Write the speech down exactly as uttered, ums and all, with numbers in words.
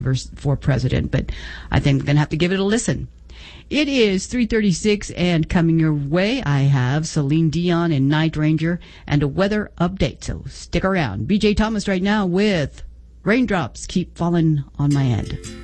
for president, but I think I'm going to have to give it a listen. It is three thirty-six, and coming your way, I have Celine Dion and Night Ranger and a weather update, so stick around. B J Thomas right now with Raindrops Keep Falling on My Head.